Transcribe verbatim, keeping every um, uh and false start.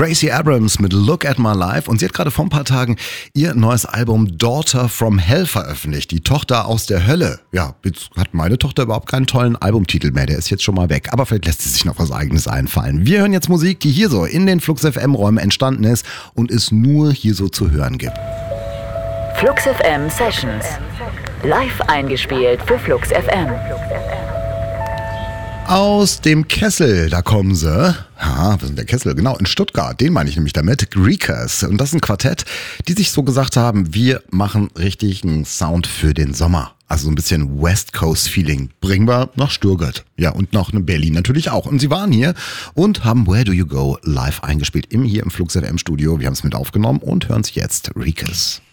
Gracie Abrams mit Look at My Life und sie hat gerade vor ein paar Tagen ihr neues Album Daughter from Hell veröffentlicht, die Tochter aus der Hölle. Ja, jetzt hat meine Tochter überhaupt keinen tollen Albumtitel mehr, der ist jetzt schon mal weg, aber vielleicht lässt sie sich noch was Eigenes einfallen. Wir hören jetzt Musik, die hier so in den Flux F M-Räumen entstanden ist und es nur hier so zu hören gibt. Flux F M Sessions. Live eingespielt für Flux F M. Aus dem Kessel, da kommen sie. Ha, was ist denn der Kessel? Genau, in Stuttgart, den meine ich nämlich damit. Greekers. Und das ist ein Quartett, die sich so gesagt haben, wir machen richtig einen Sound für den Sommer. Also so ein bisschen West Coast Feeling. Bringen wir nach Stuttgart. Ja, und noch in Berlin natürlich auch. Und sie waren hier und haben Where Do You Go live eingespielt. Im, hier im Flux F M Studio. Wir haben es mit aufgenommen und hören es jetzt. Greekers.